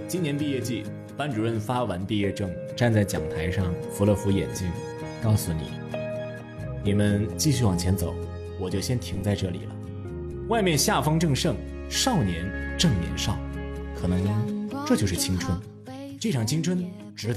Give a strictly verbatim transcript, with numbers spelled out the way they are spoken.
今年毕业季，班主任发完毕业证，站在讲台上扶了扶眼镜，告诉你，你们继续往前走，我就先停在这里了。外面夏风正盛，少年正年少，可能这就是青春，这场青春值得